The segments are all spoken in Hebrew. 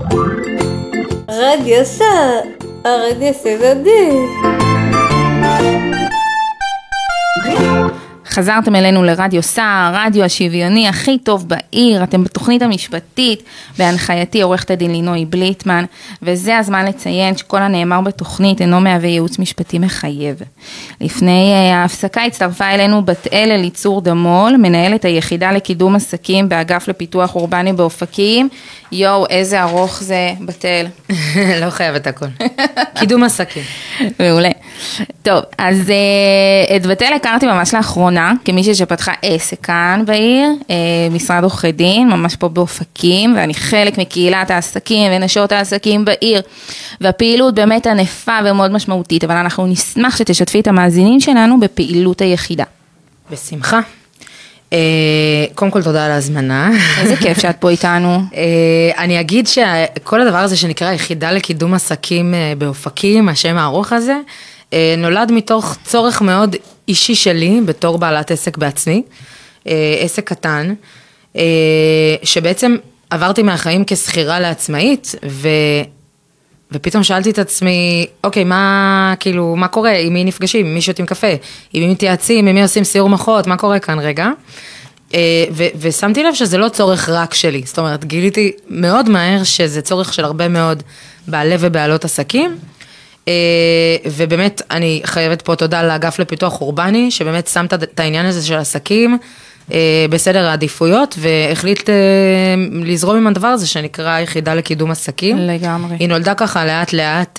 רדיו סע, הרדיו סבבי. חזרתם אלינו לרדיו סע, הרדיו השוויוני הכי טוב בעיר, אתם בתוכנית המשפטית, בהנחייתי עורכת הדין לינוי בליטמן, וזה הזמן לציין שכל הנאמר בתוכנית אינו מהווה ייעוץ משפטי מחייב. לפני ההפסקה הצטרפה אלינו בת-אל אליצור דמול, מנהלת היחידה לקידום עסקים באגף לפיתוח אורבני באופקים. יואו, איזה ארוך זה בת-אל. לא חייבת הכל. קידום עסקים. מעולה. טוב, אז את בת-אל הכרתי ממש לאחרונה, כמישהי שפתחה עסק כאן בעיר, משרד עורכי דין, ממש פה באופקים, ואני חלק מקהילת העסקים ונשות העסקים בעיר, והפעילות באמת ענפה ומאוד משמעותית, אבל אנחנו נשמח שתשתפי את המאזינים שלנו בפעילות היחידה. בשמחה. קודם כל תודה על ההזמנה. איזה כיף שאת פה איתנו. אני אגיד שכל הדבר הזה שנקרא יחידה לקידום עסקים באופקים, השם הארוך הזה, נולד מתוך צורך מאוד אישי שלי, בתור בעלת עסק בעצמי, עסק קטן, שבעצם עברתי מהחיים כסחירה לעצמאית, ופתאום שאלתי את עצמי, אוקיי, מה קורה, עם מי נפגשים, עם מי שותים קפה, עם מי מתייעצים, עם מי עושים סיור מוחות, מה קורה כאן רגע? ושמתי לב שזה לא צורך רק שלי, זאת אומרת, גיליתי מאוד מהר שזה צורך של הרבה מאוד בעלי ובעלות עסקים, ובאמת אני חייבת פה תודה לאגף לפיתוח אורבני, שבאמת שמת את העניין הזה של עסקים בסדר העדיפויות, והחליט לזרום עם הדבר הזה שנקרא יחידה לקידום עסקים. לגמרי. היא נולדה ככה לאט לאט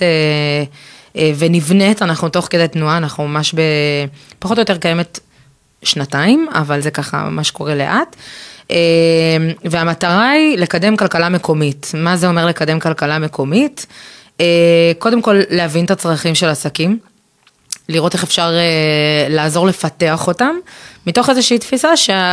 ונבנית, אנחנו תוך כדי תנועה, אנחנו ממש פחות או יותר קיימת שנתיים, אבל זה ככה ממש קורה לאט. והמטרה היא לקדם כלכלה מקומית. מה זה אומר לקדם כלכלה מקומית? קודם כל להבין את הצרכים של עסקים, לראות איך אפשר לעזור לפתח אותם, מתוך איזושהי תפיסה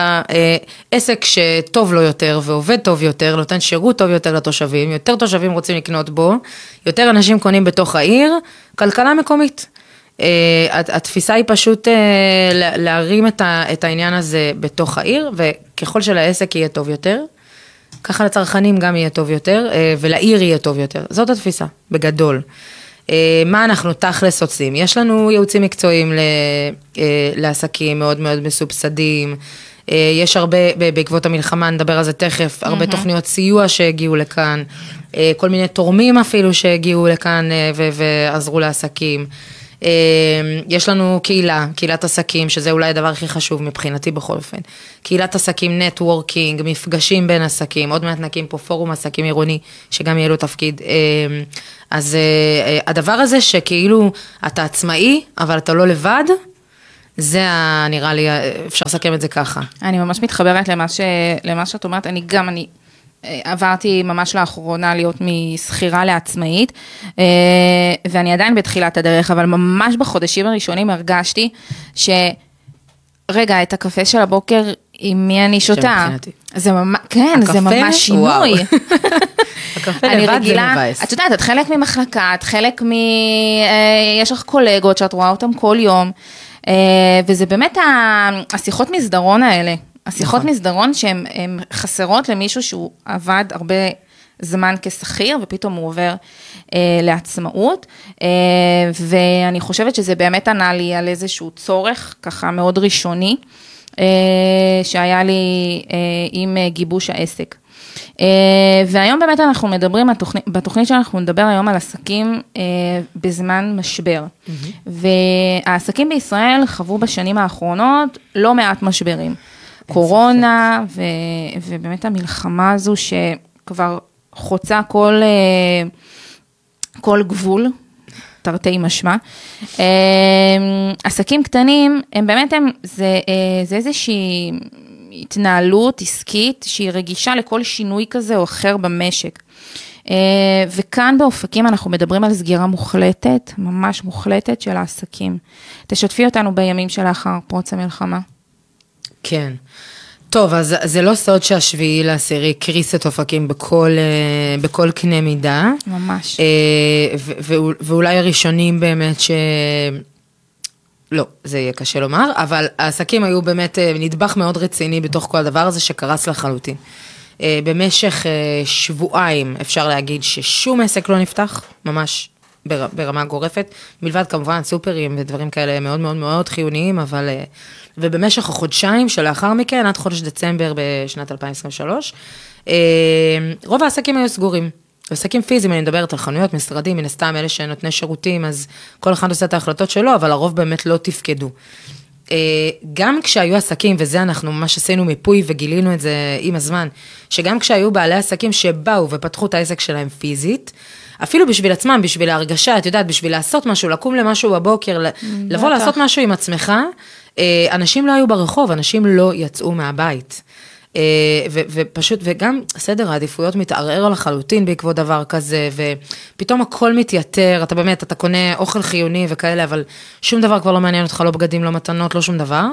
שהעסק שטוב לו יותר ועובד טוב יותר, נותן שירות טוב יותר לתושבים, יותר תושבים רוצים לקנות בו, יותר אנשים קונים בתוך העיר, כלכלה מקומית. התפיסה היא פשוט להרים את העניין הזה בתוך העיר, וככל שלעסק יהיה טוב יותר, ככה לצרכנים גם יהיה טוב יותר, ולעיר יהיה טוב יותר. זאת התפיסה, בגדול. מה אנחנו תכלס עושים? יש לנו ייעוצים מקצועיים לעסקים מאוד מאוד מסובסדים, יש הרבה, בעקבות המלחמה, נדבר על זה תכף, הרבה תוכניות סיוע שהגיעו לכאן, כל מיני תורמים אפילו שהגיעו לכאן ועזרו לעסקים. יש לנו קהילת עסקים, שזה אולי הדבר הכי חשוב מבחינתי בכל אופן. קהילת עסקים, נטוורקינג, מפגשים בין עסקים, עוד מעט נקים פה פורום עסקים עירוני, שגם יהיה לו תפקיד. אז הדבר הזה שכאילו אתה עצמאי, אבל אתה לא לבד, זה נראה לי, אפשר לסכם את זה ככה. אני ממש מתחברת למה שאת אומרת, אני עברתי ממש לאחרונה להיות מסחירה לעצמאית, ואני עדיין בתחילת הדרך, אבל ממש בחודשים הראשונים הרגשתי רגע, את הקפה של הבוקר, עם מי אני שותה? זה ממש, כן, זה ממש שינוי. הקפה לבד זה מבאס. את יודעת, את חלק ממחלקה, את חלק יש לך קולגות שאת רואה אותם כל יום, וזה באמת השיחות מסדרון האלה. השיחות מסדרון שהן חסרות למישהו שהוא עבד הרבה זמן כשכיר, ופתאום הוא עובר לעצמאות, ואני חושבת שזה באמת ענה לי על איזשהו צורך, ככה מאוד ראשוני, שהיה לי עם גיבוש העסק. והיום באמת אנחנו מדברים, בתוכנית שאנחנו נדבר היום על עסקים בזמן משבר, והעסקים בישראל חוו בשנים האחרונות לא מעט משברים, קורונה, ובאמת המלחמה הזו שכבר חוצה כל גבול, תרתי משמע. עסקים קטנים, הם באמת, זה איזושהי התנהלות עסקית, שהיא רגישה לכל שינוי כזה או אחר במשק. וכאן באופקים אנחנו מדברים על סגירה מוחלטת, ממש מוחלטת של העסקים. תשתפי אותנו בימים שלאחר פרוץ המלחמה. כן. טוב, אז זה לא סוד שהשביעי לעשירי קריס את אופקים בכל קנה מידה. ממש. ואולי הראשונים באמת לא, זה יהיה קשה לומר, אבל העסקים היו באמת נדבך מאוד רציני בתוך כל הדבר הזה שקרס לחלוטין. במשך שבועיים אפשר להגיד ששום עסק לא נפתח, ממש ברמה גורפת, מלבד כמובן סופרים ודברים כאלה מאוד מאוד מאוד חיוניים, אבל, ובמשך החודשיים שלאחר מכן, עד חודש דצמבר בשנת 2023, רוב העסקים היו סגורים. עסקים פיזיים, אני מדברת על חנויות, משרדים, מן הסתם אלה שנותני שירותים, אז כל אחד עושה את ההחלטות שלו, אבל הרוב באמת לא תפקדו. גם כשהיו עסקים, וזה אנחנו ממש עשינו מיפוי וגילינו את זה עם הזמן, שגם כשהיו בעלי עסקים שבאו ופתחו את העסק שלהם פיזית, אפילו בשביל עצמם, בשביל ההרגשה, את יודעת, בשביל לעשות משהו, לקום למשהו בבוקר, לבוא לעשות משהו עם עצמך, אנשים לא היו ברחוב, אנשים לא יצאו מהבית. ופשוט, וגם סדר העדיפויות מתערער לחלוטין בעקבות דבר כזה, ופתאום הכל מתייתר, אתה באמת, אתה קונה אוכל חיוני וכאלה, אבל שום דבר כבר לא מעניין אותך, לא בגדים, לא מתנות, לא שום דבר,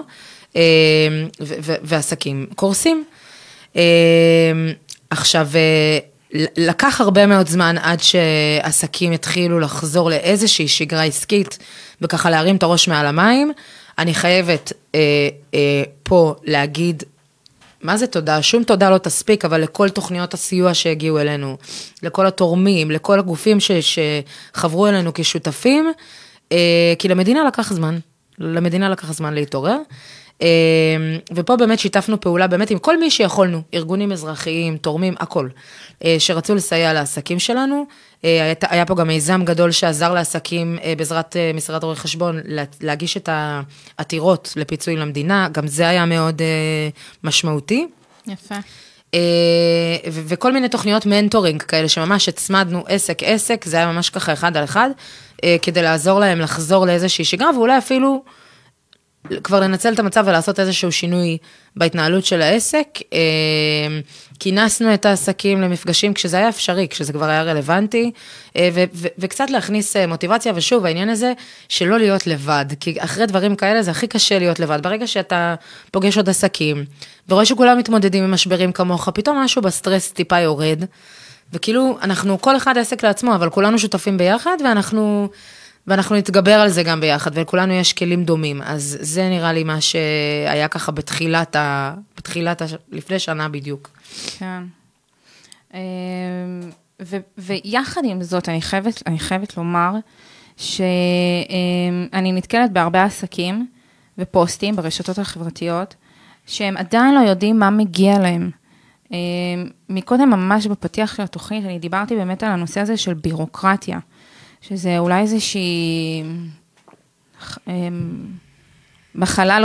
ועסקים קורסים. עכשיו, לקח הרבה מאוד זמן עד שעסקים התחילו לחזור לאיזושהי שגרה עסקית, וככה להרים את הראש מעל המים. אני חייבת פה להגיד, מה זה תודה? שום תודה לא תספיק, אבל לכל תוכניות הסיוע שהגיעו אלינו, לכל התורמים, לכל הגופים שחברו אלינו כשותפים, כי למדינה לקח זמן להתעורר, ופה באמת שיתפנו פעולה באמת עם כל מי שיכולנו, ארגונים אזרחיים, תורמים, הכל, שרצו לסייע לעסקים שלנו. היה פה גם מיזם גדול שעזר לעסקים בעזרת משרד רואי חשבון להגיש את העתירות לפיצוי למדינה, גם זה היה מאוד משמעותי. יפה. וכל מיני תוכניות מנטורינג כאלה שממש הצמדנו עסק, זה היה ממש ככה אחד על אחד, כדי לעזור להם לחזור לאיזושהי שגרה, ואולי אפילו כבר לנצל את המצב ולעשות איזשהו שינוי בהתנהלות של העסק. כינסנו את העסקים למפגשים כשזה היה אפשרי, כשזה כבר היה רלוונטי, וקצת להכניס מוטיבציה, ושוב, העניין הזה שלא להיות לבד, כי אחרי דברים כאלה זה הכי קשה להיות לבד, ברגע שאתה פוגש עוד עסקים, ורואה שכולם מתמודדים עם משברים כמוך, פתאום משהו בסטרס טיפה יורד, וכאילו אנחנו, כל אחד עסק לעצמו, אבל כולנו שותפים ביחד, ואנחנו נתגבר על זה גם ביחד, ולכולנו יש כלים דומים, אז זה נראה לי מה שהיה ככה לפני שנה בדיוק. כן. ויחד עם זאת, אני חייבת לומר, שאני נתקלת בהרבה עסקים ופוסטים ברשתות החברתיות, שהם עדיין לא יודעים מה מגיע להם. מקודם ממש בפתיח של התוכנית, אני דיברתי באמת על הנושא הזה של בירוקרטיה, שזה אולי איזושהי מחלה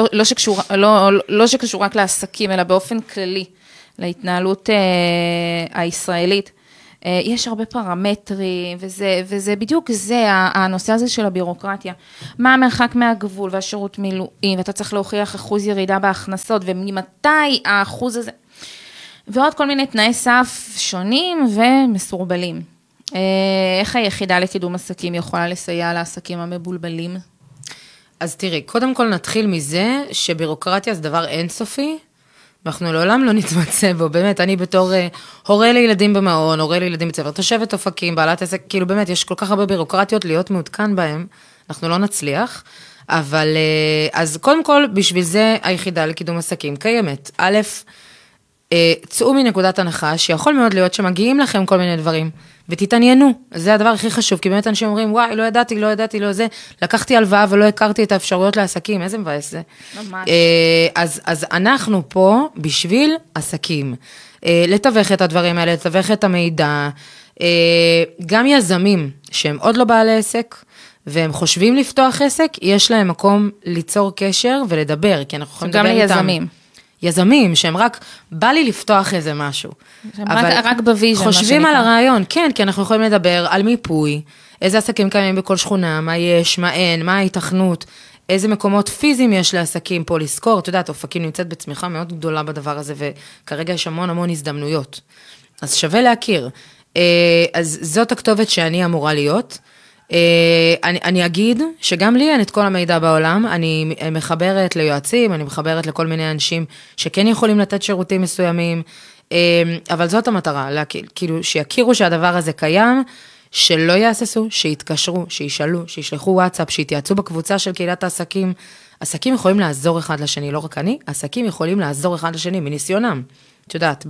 לא שקשורה רק לעסקים, אלא באופן כללי, להתנהלות הישראלית. יש הרבה פרמטרים, וזה בדיוק זה, הנושא הזה של הבירוקרטיה. מה המרחק מהגבול והשירות מילואים, ואתה צריך להוכיח אחוז ירידה בהכנסות, וממתי האחוז הזה, ועוד כל מיני תנאי סף שונים ומסורבלים. איך היחידה לקידום עסקים יכולה לסייע לעסקים המבולבלים? אז תראי, קודם כל נתחיל מזה שבירוקרטיה זה דבר אינסופי, ואנחנו לעולם לא נתמצא בו, באמת, אני בתור הורה לילדים במעון, הורה לילדים בצבא, תושבת אופקים, בעלת עסק, כאילו באמת יש כל כך הרבה בירוקרטיות להיות מעודכן בהם, אנחנו לא נצליח, אבל אז קודם כל בשביל זה היחידה לקידום עסקים קיימת. א', צאו מנקודת הנחה שיכול מאוד להיות שמגיעים לכם כל מיני דברים, ותתעניינו, זה הדבר הכי חשוב, כי באמת אנשים אומרים, וואי, לא ידעתי, לא זה, לקחתי הלוואה ולא הכרתי את האפשרויות לעסקים, איזה מבאס זה. ממש. אז אנחנו פה בשביל עסקים, לתווך את הדברים האלה, לתווך את המידע, גם יזמים שהם עוד לא בעלי עסק, והם חושבים לפתוח עסק, יש להם מקום ליצור קשר ולדבר, כי אנחנו יכולים לדבר איתם. גם ליזמים. יזמים, שהם רק, בא לי לפתוח איזה משהו. רק בוויז'ן, חושבים על הרעיון, כן, כי אנחנו יכולים לדבר על מיפוי, איזה עסקים קיימים בכל שכונה, מה יש, מה אין, מה ההיתכנות, איזה מקומות פיזיים יש לעסקים פה לזכור, אתה יודעת, אופקים נמצאת בצמיחה מאוד גדולה בדבר הזה, וכרגע יש המון הזדמנויות. אז שווה להכיר. אז זאת הכתובת שאני אמורה להיות. אני אגיד שגם לי אין את כל המידע בעולם, אני מחברת ליועצים, אני מחברת לכל מיני אנשים שכן יכולים לתת שירותים מסוימים, אבל זאת המטרה, כאילו שיכירו שהדבר הזה קיים, שלא יעשסו, שיתקשרו, שישאלו, שישלחו וואטסאפ, שיתייעצו בקבוצה של קהילת העסקים. עסקים יכולים לעזור אחד לשני, לא רק אני, עסקים יכולים לעזור אחד לשני מניסיונם. את יודעת,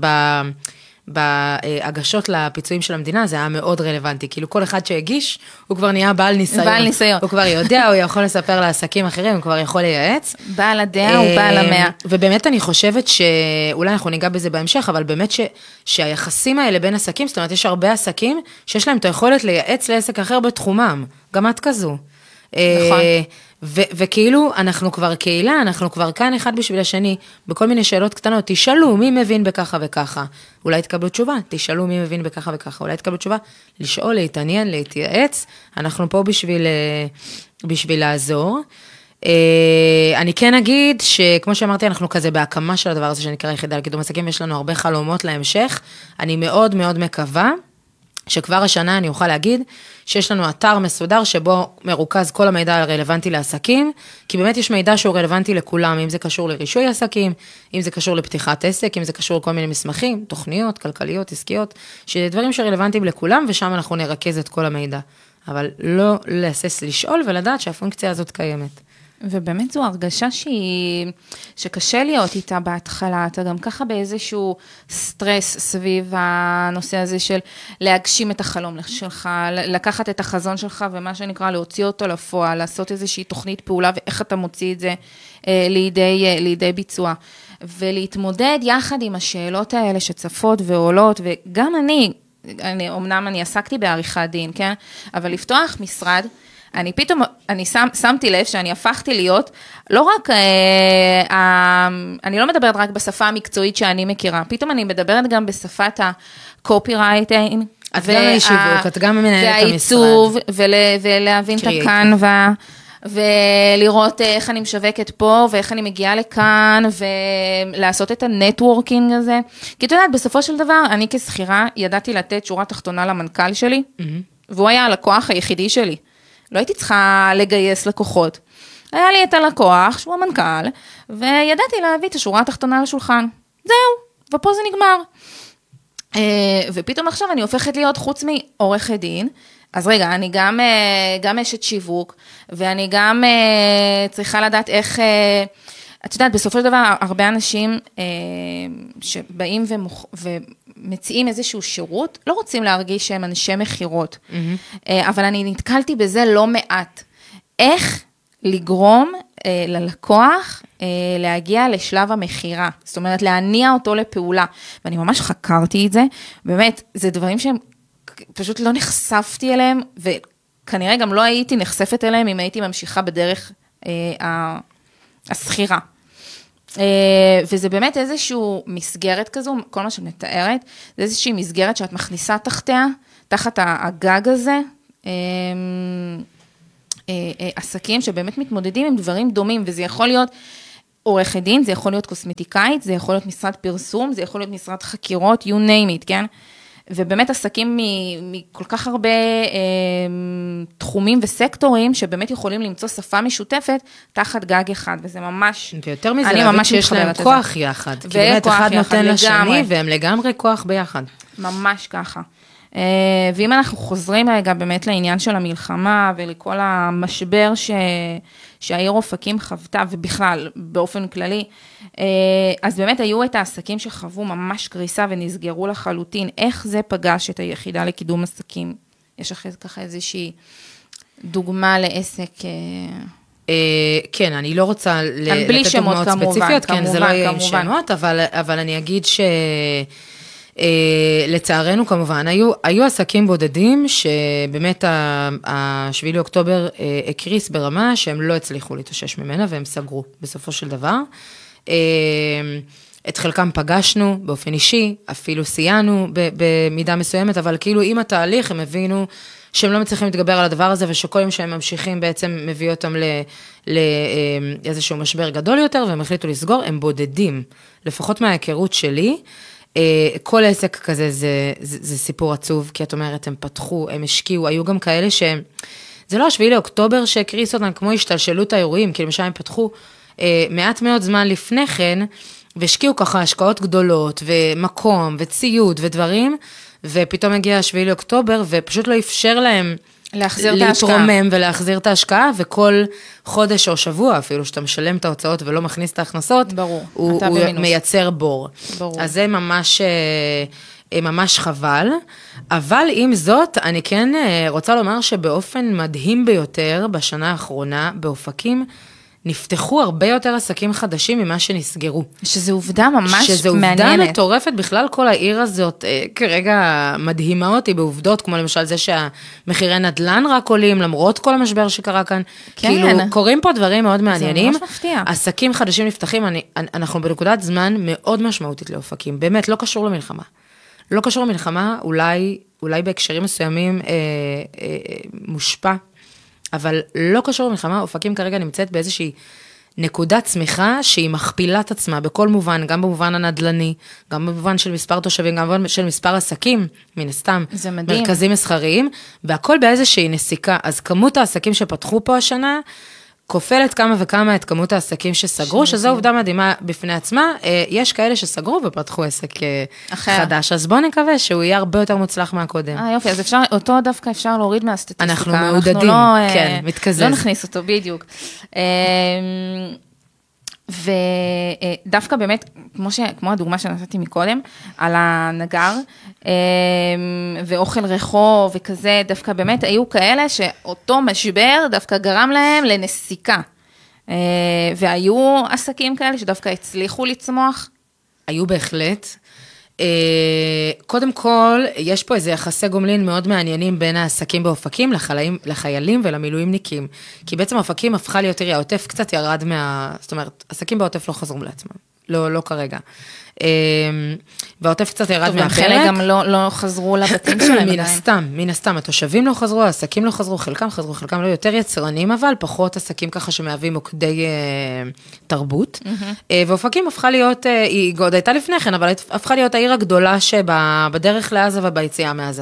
בהגשות לפיצויים של המדינה, זה היה מאוד רלוונטי, כאילו כל אחד שהגיש, הוא כבר נהיה בעל ניסיון. בעל ניסיון. הוא כבר יודע, הוא יכול לספר לעסקים אחרים, הוא כבר יכול לייעץ. בעל הדעה הוא בעל המאה. ובאמת אני חושבת שאולי אנחנו ניגע בזה בהמשך, אבל באמת שהיחסים האלה בין עסקים, זאת אומרת, יש הרבה עסקים שיש להם את היכולת לייעץ לעסק אחר בתחומם, גם את כזו. נכון. וכאילו, אנחנו כבר קהילה, אנחנו כבר כאן אחד בשביל השני, בכל מיני שאלות קטנות, תשאלו מי מבין בככה וככה, אולי תקבלו תשובה, תשאלו מי מבין בככה וככה, אולי תקבלו תשובה, לשאול, להתעניין, להתייעץ, אנחנו פה בשביל לעזור. אני כן אגיד שכמו שאמרתי, אנחנו כזה בהקמה של הדבר הזה שנקרא יחידה לקידום עסקים, יש לנו הרבה חלומות להמשך, אני מאוד מאוד מקווה, שכבר השנה אני אוכל להגיד שיש לנו אתר מסודר שבו מרוכז כל המידע הרלוונטי לעסקים, כי באמת יש מידע שהוא רלוונטי לכולם, אם זה קשור לרישוי עסקים, אם זה קשור לפתיחת עסק, אם זה קשור לכל מיני מסמכים, תוכניות, כלכליות, עסקיות, שדברים שרלוונטיים לכולם, ושם אנחנו נרכז את כל המידע. אבל לא להסס לשאול ולדעת שהפונקציה הזאת קיימת. ובאמת זו הרגשה שקשה להיות איתה בהתחלה, אתה גם ככה באיזשהו סטרס סביב הנושא הזה של להגשים את החלום שלך, לקחת את החזון שלך ומה שנקרא להוציא אותו לפועל, לעשות איזושהי תוכנית פעולה ואיך אתה מוציא את זה לידי ביצוע. ולהתמודד יחד עם השאלות האלה שצפות ועולות, וגם אמנם אני עסקתי בעריכת דין, כן? אבל לפתוח משרד, אני שמתי לב שאני הפכתי להיות, לא רק, אני לא מדברת רק בשפה המקצועית שאני מכירה, פתאום אני מדברת גם בשפת הקופירייטינג. את גם הישיבות, את גם מנהלת המשרד. והעיצוב, ולהבין את הקנווה, ולראות איך אני משווקת פה, ואיך אני מגיעה לכאן, ולעשות את הנטוורקינג הזה. כי את יודעת, בסופו של דבר, אני כשכירה, ידעתי לתת שורה תחתונה למנכ"ל שלי, והוא היה הלקוח היחידי שלי. לא הייתי צריכה לגייס לקוחות. היה לי את הלקוח, שהוא המנכ"ל, וידעתי להביא את השורה התחתונה לשולחן. זהו, ופה זה נגמר. ופתאום עכשיו אני הופכת להיות חוץ מעורכת דין, אז רגע, אני גם אשת שיווק, ואני גם צריכה לדעת איך, את יודעת, בסופו של דבר, הרבה אנשים שבאים ומציעים איזשהו שירות, לא רוצים להרגיש שהם אנשי מחירות, אבל אני נתקלתי בזה לא מעט. איך לגרום ללקוח להגיע לשלב המחירה, זאת אומרת, להניע אותו לפעולה, ואני ממש חקרתי את זה, באמת, זה דברים שהם פשוט לא נחשפתי אליהם, וכנראה גם לא הייתי נחשפת אליהם, אם הייתי ממשיכה בדרך הסחירה. וזה באמת איזשהו מסגרת כזו, כל מה שאת מתארת, זה איזושהי מסגרת שאת מכניסה תחתיה, תחת הגג הזה, עסקים שבאמת מתמודדים עם דברים דומים, וזה יכול להיות עורכת דין, זה יכול להיות קוסמטיקאית, זה יכול להיות משרד פרסום, זה יכול להיות משרד חקירות, you name it, כן? ובאמת עסקים מכל כך הרבה תחומים וסקטורים, שבאמת יכולים למצוא שפה משותפת, תחת גג אחד, וזה ממש, ויותר מזה, להבין שיש להם כוח יחד, כי באמת אחד נותן לשני, והם לגמרי כוח ביחד. ממש ככה. ואם אנחנו חוזרים רגע באמת לעניין של המלחמה, ולכל המשבר שהעיר אופקים חוותה, ובכלל, באופן כללי, אז באמת היו את העסקים שחוו ממש קריסה ונסגרו לחלוטין. איך זה פגש את היחידה לקידום עסקים? יש אחרי זה ככה איזושהי דוגמה לעסק? כן, אני לא רוצה לתת דוגמאות ספציפיות, כן, זה לא יהיה עם שמות, אבל אני אגיד לצערנו כמובן, היו עסקים בודדים שבאמת ה-7 לאוקטובר הקריס ברמה שהם לא הצליחו להתאושש ממנה והם סגרו בסופו של דבר. את חלקם פגשנו באופן אישי, אפילו סייענו במידה מסוימת, אבל כאילו עם התהליך הם הבינו שהם לא מצליחים להתגבר על הדבר הזה, ושכל יום שהם ממשיכים בעצם מביא אותם לאיזשהו משבר גדול יותר, והם החליטו לסגור, הם בודדים, לפחות מההיכרות שלי, כל עסק כזה זה סיפור עצוב, כי את אומרת, הם פתחו, הם השקיעו, היו גם כאלה שהם, זה לא 7 לאוקטובר שהקריס אותם כמו השתלשלות האירועים, כי למשל הם פתחו מעט מאוד זמן לפני כן, והשקיעו ככה השקעות גדולות, ומקום, וציוד, ודברים, ופתאום הגיע 7 לאוקטובר, ופשוט לא אפשר להם להחזיר את ההשקעה. להתרומם ולהחזיר את ההשקעה, וכל חודש או שבוע אפילו, שאתה משלם את ההוצאות ולא מכניס את ההכנסות, ברור, הוא אתה במינוס. מייצר בור. ברור. אז זה ממש חבל, אבל עם זאת, אני כן רוצה לומר שבאופן מדהים ביותר, בשנה האחרונה, באופקים, נפתחו הרבה יותר עסקים חדשים ממה שנסגרו. שזו עובדה ממש מעניינת. שזו עובדה מטורפת, בכלל כל העיר הזאת כרגע מדהימה אותי בעובדות, כמו למשל זה שהמחירי נדל"ן רק עולים, למרות כל המשבר שקרה כאן. כן. כאילו, קורים פה דברים מאוד מעניינים. זה ממש מפתיע. עסקים חדשים נפתחים, אנחנו בנקודת זמן מאוד משמעותית לאופקים, באמת, לא קשור למלחמה. לא קשור למלחמה, אולי בהקשרים מסוימים מושפע, אבל לא קשור למלחמה, אופקים כרגע נמצאת באיזושהי נקודת צמיחה שהיא מכפילה את עצמה בכל מובן, גם במובן הנדלני, גם במובן של מספר תושבים, גם במובן של מספר עסקים, מן הסתם, זה מדהים. מרכזים מסחריים, והכל באיזושהי נסיקה. אז כמות העסקים שפתחו פה השנה, כופלת כמה וכמה את כמות העסקים שסגרו, שזו עובדה מדהימה בפני עצמה. יש כאלה שסגרו ופתחו עסק חדש, אז בואו נקווה שהוא יהיה הרבה יותר מוצלח מהקודם. יופי, אז אותו דווקא אפשר להוריד מהסטטיסטיקה. אנחנו מעודדים, כן, מתקזז. לא נכניס אותו, בדיוק. ודווקא באמת, כמו הדוגמה שנתתי מקודם, על הנגר, ואוכל רחוב וכזה, דווקא באמת היו כאלה שאותו משבר דווקא גרם להם לנסיקה. והיו עסקים כאלה שדווקא הצליחו לצמוח. היו בהחלט. קודם כל, יש פה איזה יחסי גומלין מאוד מעניינים בין העסקים באופקים, לחיילים ולמילואימניקים. כי בעצם האופקים הפכה להיות עירייה, העוטף קצת ירד זאת אומרת, עסקים בעוטף לא חזרו לעצמם, לא כרגע. והעוטף קצת ירד מהפרק. חלק גם לא חזרו לבתים שלהם. מן הסתם, התושבים לא חזרו, העסקים לא חזרו, חלקם חזרו, חלקם לא יותר יצרנים, אבל פחות עסקים ככה שמהווים מוקדי תרבות. ואופקים הפכה להיות, היא עוד הייתה לפני כן, אבל הפכה להיות העיר הגדולה שבדרך לעזה וביציאה מעזה.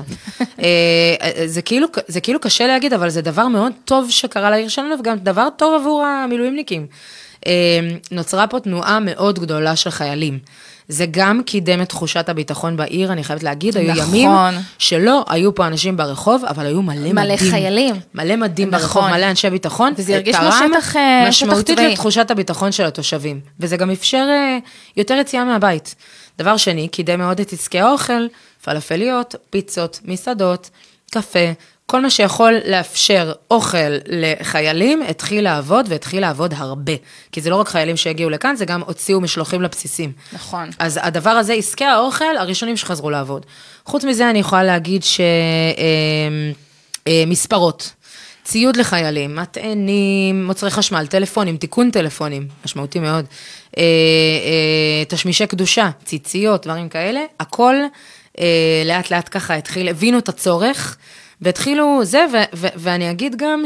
זה כאילו קשה להגיד, אבל זה דבר מאוד טוב שקרה לעיר שלנו, וגם דבר טוב עבור המילואימניקים. נוצרה פה תנועה מאוד גדולה של חיילים. זה גם קידם את תחושת הביטחון בעיר, אני חייבת להגיד, היו ימים שלא היו פה אנשים ברחוב, אבל היו מלא חיילים. מלא מדים ברחוב, מלא אנשי ביטחון. וזה הרגיש כמו שטח משמעותית לתחושת הביטחון של התושבים. וזה גם אפשר יותר יציאה מהבית. דבר שני, קידם מאוד את עסקי האוכל, פלאפליות, פיצות, מסעדות, קפה, כל מה שיכול לאפשר אוכל לחיילים, התחיל לעבוד, והתחיל לעבוד הרבה. כי זה לא רק חיילים שהגיעו לכאן, זה גם הוציאו משלוחים לבסיסים. נכון. אז הדבר הזה, עסקי האוכל, הראשונים שחזרו לעבוד. חוץ מזה, אני יכולה להגיד מספרות, ציוד לחיילים, מטענים, מוצרי חשמל, טלפונים, תיקון טלפונים, משמעותי מאוד, תשמישי קדושה, ציציות, דברים כאלה, הכל לאט לאט ככה התחיל, הבינו את הצורך, והתחילו זה, ואני אגיד גם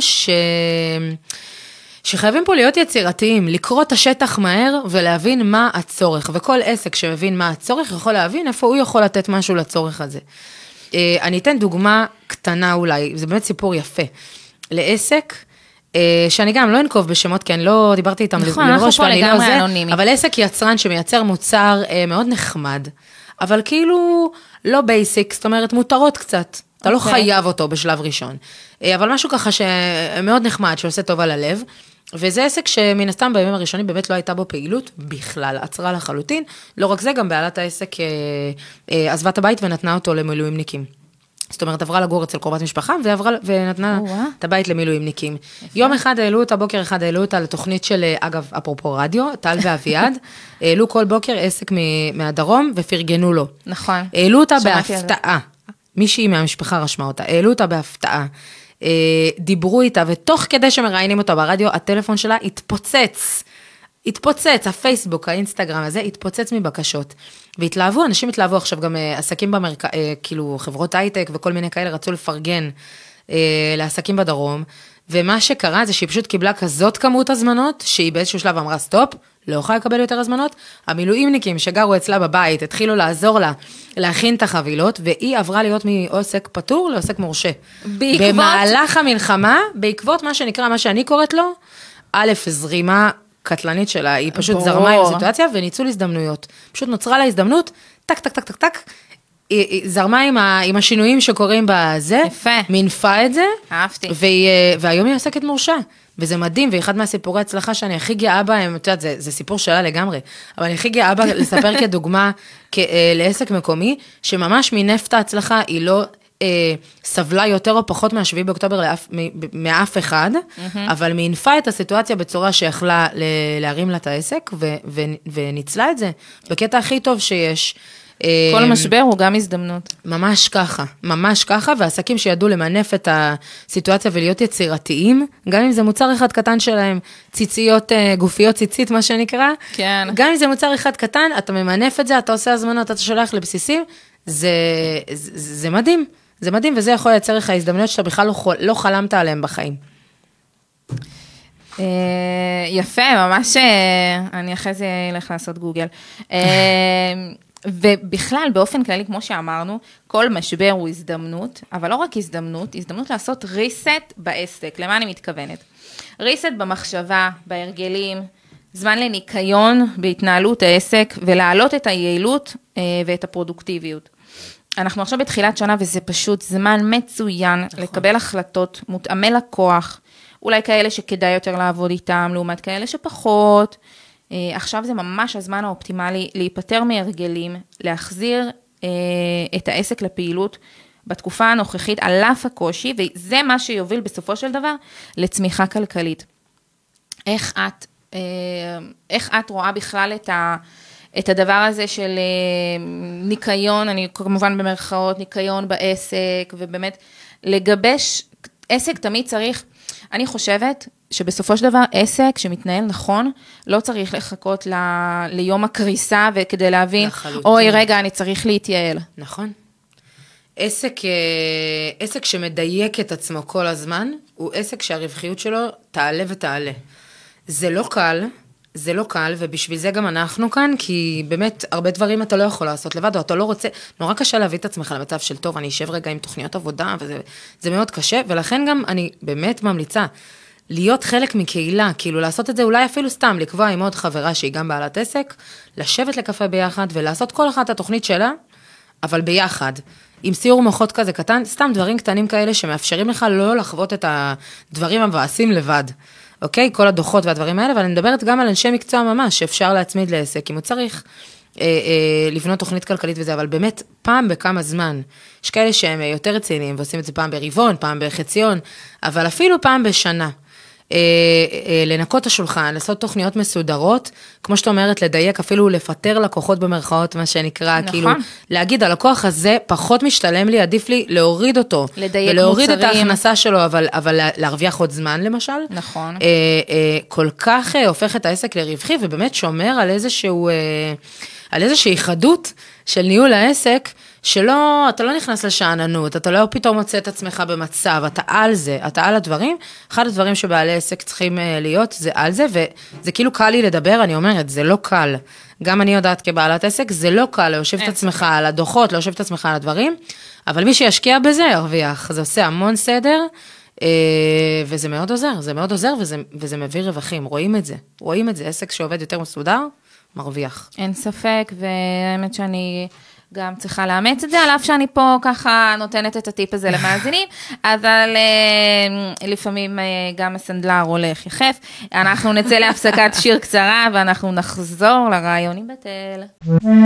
שחייבים פה להיות יצירתיים, לקרוא את השטח מהר ולהבין מה הצורך, וכל עסק שמבין מה הצורך יכול להבין איפה הוא יכול לתת משהו לצורך הזה. אני אתן דוגמה קטנה אולי, זה באמת סיפור יפה, לעסק, שאני גם לא אנקוב בשמות, כי אני לא דיברתי איתם לראש, ואני לא זה, אבל עסק יצרן שמייצר מוצר מאוד נחמד, אבל כאילו לא בייסיק, זאת אומרת מותרות קצת, אתה לא חייב אותו בשלב ראשון, אבל משהו ככה שמאוד נחמד, שעושה טוב על הלב, וזה עסק שמן הסתם בימים הראשונים באמת לא הייתה בו פעילות בכלל, עצרה לחלוטין, לא רק זה, גם בעלת העסק עזבה את הבית ונתנה אותו למילואימניקים. זאת אומרת, עברה לגור אצל קרובת משפחה, ונתנה את הבית למילואימניקים. יום אחד העלו אותה, בוקר אחד העלו אותה לתוכנית של, אגב, אפרופו רדיו, טל ואביעד, העלו כל בוקר עסק מהדרום ופרגנו לו. נכון. העלו אותה בהפתעה. מישהי מהמשפחה רשמה אותה, העלו אותה בהפתעה, דיברו איתה, ותוך כדי שמראיינים אותה ברדיו, הטלפון שלה התפוצץ, הפייסבוק, האינסטגרם הזה, התפוצץ מבקשות, והתלהבו, אנשים התלהבו עכשיו, גם עסקים במרכז, כאילו חברות הייטק וכל מיני כאלה רצו לפרגן לעסקים בדרום, ומה שקרה זה שהיא פשוט קיבלה כזאת כמות הזמנות, שהיא באיזשהו שלב אמרה סטופ, לא יכולה לקבל יותר הזמנות, המילואימניקים שגרו אצלה בבית, התחילו לעזור לה, להכין את החבילות, והיא עברה להיות מעוסק פטור לעוסק מורשה. במהלך המלחמה, בעקבות מה שנקרא, מה שאני קוראת לו, א', זרימה קטלנית שלה, היא פשוט זרמה עם הסיטואציה, וניצול הזדמנויות. פשוט נוצרה לה הזדמנות, טק, טק, טק, טק, טק, היא זרמה עם השינויים שקורים בזה, יפה. מינפה את זה, אהבתי. והיום היא עוסקת מורשה, וזה מדהים, ואחד מהסיפורי הצלחה שאני הכי גאה בהם, את יודעת, זה סיפור שלה לגמרי, אבל אני הכי גאה בה לספר כדוגמה לעסק מקומי, שממש מנפת ההצלחה היא לא סבלה יותר או פחות מה7 באוקטובר מאף אחד, אבל מינפה את הסיטואציה בצורה שיכלה להרים לה את העסק, וניצלה את זה, בקטע הכי טוב שיש. כל משבר הוא גם הזדמנות. ממש ככה, והעסקים שידעו למנף את הסיטואציה ולהיות יצירתיים, גם אם זה מוצר אחד קטן שלהם, ציציות, גופיות ציצית, מה שנקרא, כן. גם אם זה מוצר אחד קטן, אתה ממנף את זה, אתה עושה הזמנות, אתה שולח לבסיסים, זה מדהים, זה מדהים, וזה יכול לייצר לך הזדמנויות שאתה בכלל לא חלמת עליהם בחיים. יפה, ממש, אני אחרי זה אלך לעשות גוגל. ובכלל, באופן כללי, כמו שאמרנו, כל משבר הוא הזדמנות, אבל לא רק הזדמנות, הזדמנות לעשות ריסט בעסק. למה אני מתכוונת? ריסט במחשבה, בהרגלים, זמן לניקיון בהתנהלות העסק, ולהעלות את היעילות ואת הפרודוקטיביות. אנחנו עכשיו בתחילת שנה, וזה פשוט זמן מצוין לקבל החלטות, מותאמי לקוח, אולי כאלה שכדאי יותר לעבוד איתם, לעומת כאלה שפחות. עכשיו זה ממש הזמן האופטימלי להיפטר מהרגלים, להחזיר את העסק לפעילות בתקופה הנוכחית על אף הקושי, וזה מה שיוביל בסופו של דבר לצמיחה כלכלית. איך את רואה בכלל את הדבר הזה של ניקיון, אני כמובן במרכאות, ניקיון בעסק, ובאמת לגבש, עסק תמיד צריך, אני חושבת שבסופו של דבר עסק שמתנהל נכון, לא צריך לחכות ליום הקריסה, וכדי להבין, אוי רגע, אני צריך להתייעל. נכון. עסק שמדייק את עצמו כל הזמן, הוא עסק שהרווחיות שלו תעלה ותעלה. זה לא קל, ובשביל זה גם אנחנו כאן, כי באמת הרבה דברים אתה לא יכול לעשות לבד, או אתה לא רוצה, נורא קשה להביא את עצמך למצב של טוב, אני אשב רגע עם תוכניות עבודה, וזה מאוד קשה, ולכן גם אני באמת ממליצה, להיות חלק מקהילה, כאילו לעשות את זה אולי אפילו סתם, לקבוע עם עוד חברה שהיא גם בעלת עסק, לשבת לקפה ביחד, ולעשות כל אחת התוכנית שלה, אבל ביחד, עם סיור מוחות כזה קטן, סתם דברים קטנים כאלה שמאפשרים לך לא לחוות את הדברים המבאסים לבד. אוקיי? כל הדוחות והדברים האלה, אבל אני מדברת גם על אנשי מקצוע ממש, שאפשר להצמיד לעסק, אם הוא צריך לבנות תוכנית כלכלית וזה, אבל באמת פעם בכמה זמן, יש כאלה שהם יותר רציניים, ועושים את זה פעם ברבעון, פעם בחציון, אבל אפילו פעם בשנה, לנקות את השולחן, לעשות תוכניות מסודרות, כמו שאת אומרת, לדייק, אפילו לפטר לקוחות במרכאות, מה שנקרא, נכון. כאילו, להגיד, הלקוח הזה פחות משתלם לי, עדיף לי להוריד אותו, לדייק ולהוריד מוצרים. את ההכנסה שלו, אבל להרוויח עוד זמן, למשל. נכון. כל כך הופך את העסק לרווחי, ובאמת שומר על איזושהי חדות של ניהול העסק, אתה לא נכנס לשעננות, אתה לא פתאום מוצא את עצמך במצב, אתה על זה, אתה על הדברים, אחד הדברים שבעלי עסק צריכים להיות, זה על זה, וזה כאילו קל לי לדבר, אני אומרת, זה לא קל, גם אני יודעת כבעלת עסק, זה לא קל להושיב את עצמך על הדוחות, להושיב את עצמך על הדברים, אבל מי שישקיע בזה ירוויח, זה עושה המון סדר, וזה מאוד עוזר, וזה מביא רווחים, רואים את זה, עסק שעובד יותר מסודר, מרוויח. אין ספק, והאמת שאני גם צריכה לאמץ את זה, על אף שאני פה ככה נותנת את הטיפ הזה למאזינים, אבל לפעמים גם הסנדלר הולך יחף. אנחנו נצא להפסקת שיר קצרה, ואנחנו נחזור לרעיונים בתל.